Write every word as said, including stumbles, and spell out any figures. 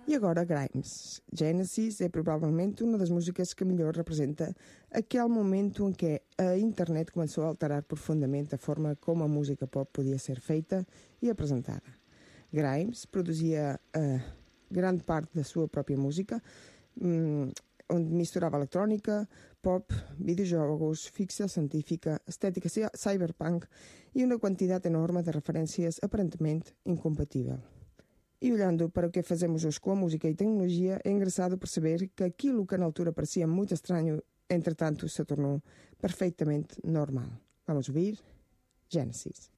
E agora Grimes. Genesis é provavelmente uma das músicas que melhor representa aquele momento em que a internet começou a alterar profundamente a forma como a música pop podia ser feita e apresentada. Grimes produzia uh, grande parte da sua própria música, um, onde misturava eletrónica, pop, videojogos, ficção científica, estética cyberpunk e uma quantidade enorme de referências aparentemente incompatível. E olhando para o que fazemos hoje com a música e tecnologia, é engraçado perceber que aquilo que na altura parecia muito estranho, entretanto se tornou perfeitamente normal. Vamos ouvir Genesis.